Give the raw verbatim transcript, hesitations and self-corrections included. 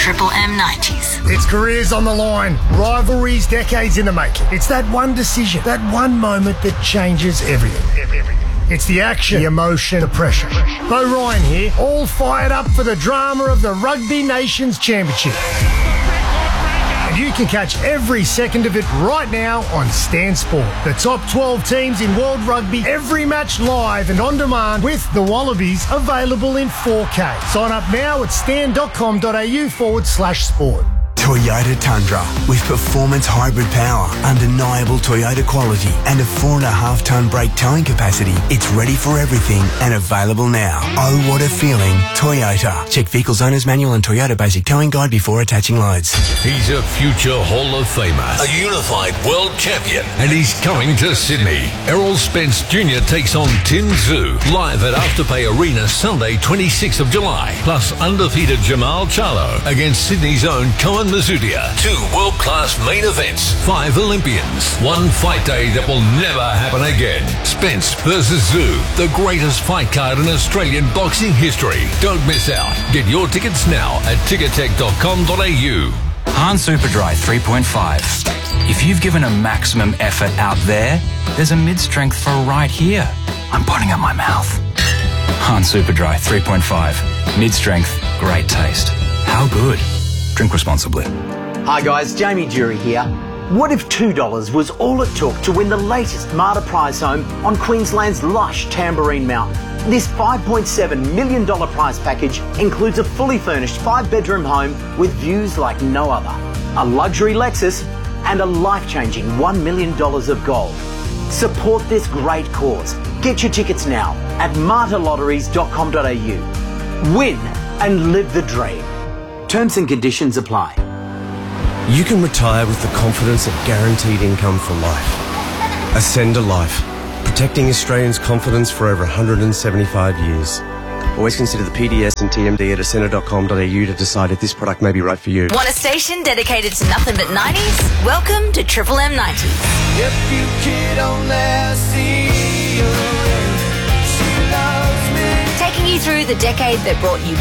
Triple M nineties. It's careers on the line, rivalries decades in the making. It's that one decision, that one moment that changes everything. everything. It's the action, the emotion, the pressure. Bo Ryan here, all fired up for the drama of the Rugby Nations Championship. And you can catch every second of it right now on Stan Sport. The top twelve teams in World Rugby, every match live and on demand with the Wallabies available in four K. Sign up now at stan.com.au forward slash sport. Toyota Tundra with performance hybrid power, undeniable Toyota quality and a four and a half tonne brake towing capacity. It's ready for everything and available now. Oh, what a feeling. Toyota. Check Vehicles Owner's Manual and Toyota Basic Towing Guide before attaching loads. He's a future Hall of Famer, a unified world champion, and he's coming to Sydney. Errol Spence Junior takes on Tin Zhu live at Afterpay Arena Sunday twenty-sixth of July, plus undefeated Jamal Charlo against Sydney's own Cohen Mazudia. Two world-class main events, five Olympians, one fight day that will never happen again. Spence versus Zhu, the greatest fight card in Australian boxing history. Don't miss out. Get your tickets now at ticketek dot com dot a u. Han Superdry three point five. If you've given a maximum effort out there, there's a mid-strength for right here. I'm putting up my mouth. Han Superdry three point five. Mid-strength, great taste. How good? Drink responsibly. Hi guys, Jamie Jury here. What if two dollars was all it took to win the latest Marta prize home on Queensland's lush Tamborine Mountain? This five point seven million dollars prize package includes a fully furnished five-bedroom home with views like no other, a luxury Lexus and a life-changing one million dollars of gold. Support this great cause. Get your tickets now at marta lotteries dot com dot a u. Win and live the dream. Terms and conditions apply. You can retire with the confidence of guaranteed income for life. Ascend a Life, protecting Australians' confidence for over one hundred seventy-five years. Always consider the P D S and T M D at ascender dot com dot a u to decide if this product may be right for you. Want a station dedicated to nothing but nineties? Welcome to Triple M nineties. If you could only see her, she loves me. Taking you through the decade that brought you